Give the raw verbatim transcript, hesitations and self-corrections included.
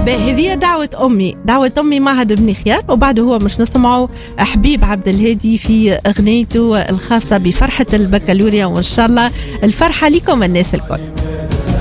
هذه دعوة أمي دعوة أمي معهد بن خيار، وبعده هو مش نسمعه حبيب عبد الهادي في أغنيته الخاصة بفرحة البكالوريا، وإن شاء الله الفرحة لكم الناس الكل.